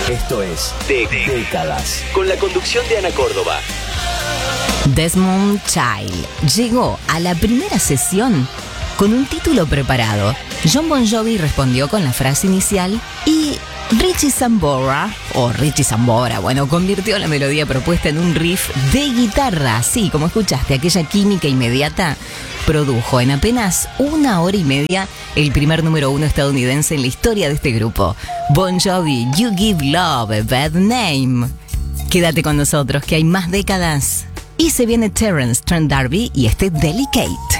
Esto es Décadas, con la conducción de Ana Córdoba. Desmond Child llegó a la primera sesión con un título preparado. Jon Bon Jovi respondió con la frase inicial y Richie Sambora, convirtió la melodía propuesta en un riff de guitarra. Sí, como escuchaste, aquella química inmediata produjo en apenas 1 hora y media el primer número 1 estadounidense en la historia de este grupo. Bon Jovi, You Give Love a Bad Name. Quédate con nosotros que hay más décadas. Y se viene Terence Trent D'Arby y este Delicate.